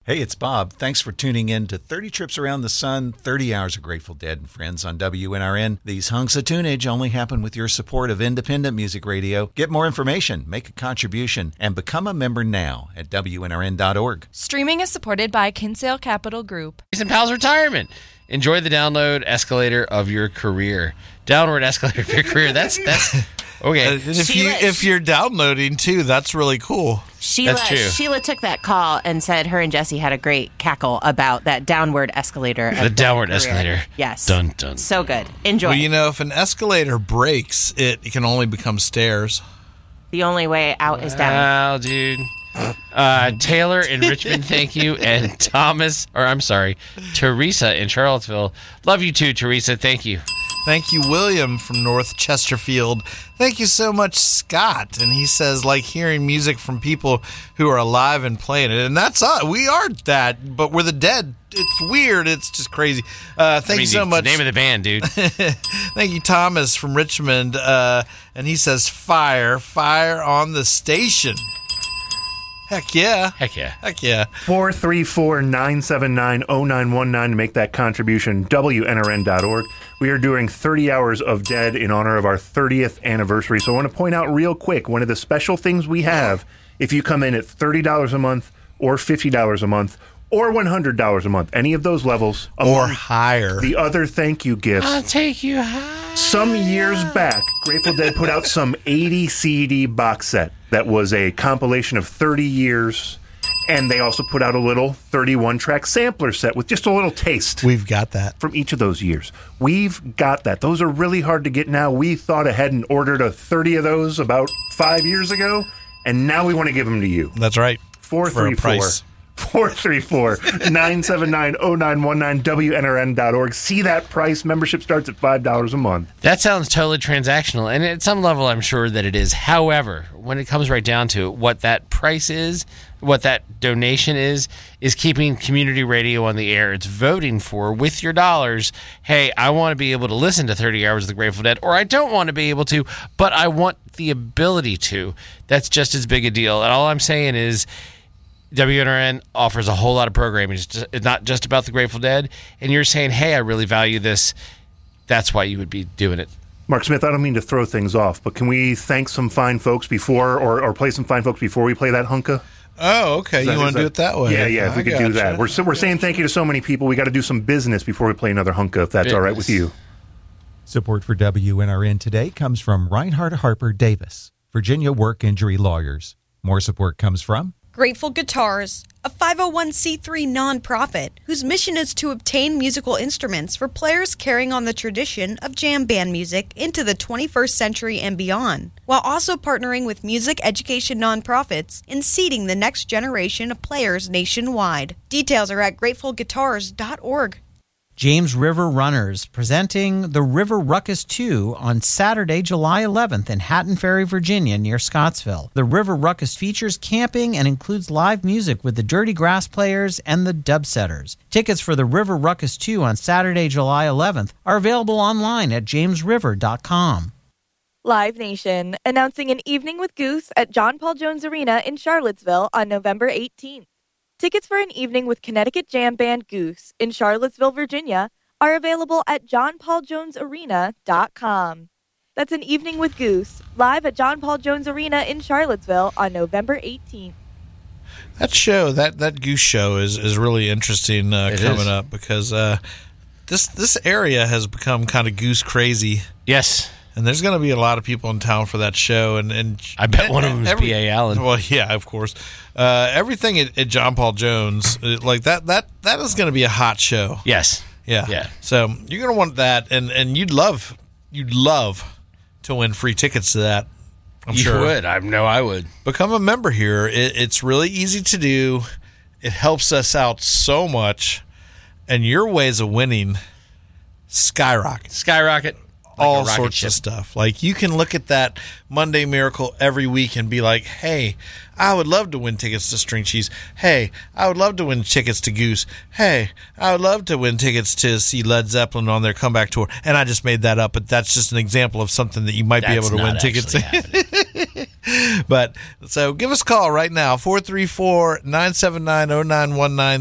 Hey, it's Bob. Thanks for tuning in to 30 Trips Around the Sun, 30 Hours of Grateful Dead and Friends on WNRN. These hunks of tunage only happen with your support of independent music radio. Get more information, make a contribution, and become a member now at WNRN.org. Streaming is supported by Kinsale Capital Group. Jason Powell's retirement. Enjoy the download escalator of your career. Downward escalator of your career. That's okay. If you're downloading too, that's really cool. Sheila took that call and said her and Jesse had a great cackle about that downward escalator. The downward escalator. Yes. Dun, dun. So good. Enjoy. Well, if an escalator breaks, it can only become stairs. The only way out is down. Wow, dude. Taylor in Richmond, thank you. And Teresa in Charlottesville. Love you too, Teresa. Thank you. Thank you, William from North Chesterfield. Thank you so much, Scott. And he says, like hearing music from people who are alive and playing it. And that's us. We are that, but we're the dead. It's weird. It's just crazy. Thank you so much. The name of the band, dude. Thank you, Thomas from Richmond. And he says, fire on the station. Heck yeah. 434-979-0919 to make that contribution. WNRN.org. We are doing 30 Hours of Dead in honor of our 30th anniversary. So I want to point out real quick, one of the special things we have, if you come in at $30 a month or $50 a month or $100 a month, any of those levels. Or higher. The other thank you gifts. I'll take you high. Some years back, Grateful Dead put out some 80 CD box set that was a compilation of 30 years, and they also put out a little 31-track sampler set with just a little taste. We've got that. From each of those years. We've got that. Those are really hard to get now. We thought ahead and ordered 30 of those about 5 years ago, and now we want to give them to you. That's right. 434-979-0919, WNRN.org. See that price. Membership starts at $5 a month. That sounds totally transactional, and at some level I'm sure that it is. However, when it comes right down to it, what that price is, what that donation is keeping community radio on the air. It's voting for, with your dollars, hey, I want to be able to listen to 30 Hours of the Grateful Dead, or I don't want to be able to, but I want the ability to. That's just as big a deal. And all I'm saying is, WNRN offers a whole lot of programming. It's not just about the Grateful Dead. And you're saying, hey, I really value this. That's why you would be doing it. Mark Smith, I don't mean to throw things off, but can we thank some fine folks before, or play some fine folks before we play that hunka? Oh, okay. You want to do it that way? Yeah, if we could do that. We're saying thank you to so many people. We got to do some business before we play another hunka, if that's all right with you. Support for WNRN today comes from Reinhard Harper Davis, Virginia Work Injury Lawyers. More support comes from Grateful Guitars, a 501c3 nonprofit whose mission is to obtain musical instruments for players carrying on the tradition of jam band music into the 21st century and beyond, while also partnering with music education nonprofits in seeding the next generation of players nationwide. Details are at gratefulguitars.org. James River Runners presenting the River Ruckus 2 on Saturday, July 11th in Hatton Ferry, Virginia, near Scottsville. The River Ruckus features camping and includes live music with the Dirty Grass Players and the Dubsetters. Tickets for the River Ruckus 2 on Saturday, July 11th are available online at jamesriver.com. Live Nation, announcing an evening with Goose at John Paul Jones Arena in Charlottesville on November 18th. Tickets for an evening with Connecticut jam band Goose in Charlottesville, Virginia are available at johnpauljonesarena.com. That's an evening with Goose, live at John Paul Jones Arena in Charlottesville on November 18th. That show, that Goose show is really interesting coming up because this area has become kind of Goose crazy. Yes. And there's going to be a lot of people in town for that show, and I bet one of them is B.A. Allen. Well, yeah, of course. Everything at John Paul Jones, like that is going to be a hot show. Yes, yeah. So you're going to want that, and you'd love to win free tickets to that. I'm sure you would. I would become a member here. It's really easy to do. It helps us out so much, and your ways of winning skyrocket. Like all sorts of stuff. Like you can look at that Monday Miracle every week and be like, hey, I would love to win tickets to String Cheese. Hey, I would love to win tickets to Goose. Hey, I would love to win tickets to see Led Zeppelin on their comeback tour. And I just made that up, but that's just an example of something that you might be able to win tickets to. But so give us a call right now, 434-979-0919.